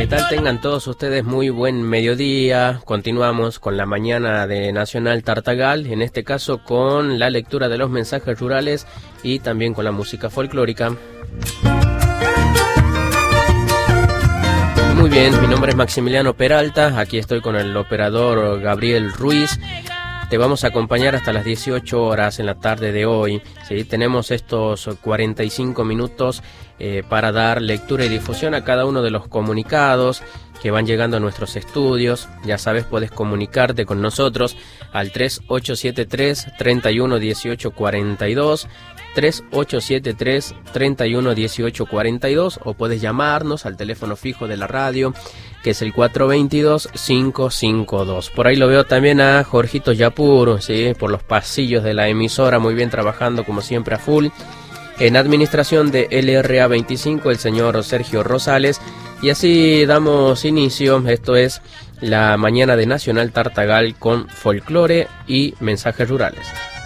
tal? Tengan todos ustedes muy buen mediodía. Continuamos con la mañana de Nacional Tartagal, en este caso con la lectura de los mensajes rurales y también con la música folclórica. Muy bien, mi nombre es Maximiliano Peralta, aquí estoy con el operador Gabriel Ruiz. Te vamos a acompañar hasta las 18 horas en la tarde de hoy. ¿Sí? Tenemos estos 45 minutos para dar lectura y difusión a cada uno de los comunicados que van llegando a nuestros estudios. Ya sabes, puedes comunicarte con nosotros al 3873-311842, 3873-311842, o puedes llamarnos al teléfono fijo de la radio, que es el 422-552. Por ahí lo veo también a Jorgito Yapur, ¿sí? Por los pasillos de la emisora, muy bien trabajando como siempre a full. En administración de LRA 25, el señor Sergio Rosales. Y así damos inicio, esto es la mañana de Nacional Tartagal con folclore y mensajes rurales.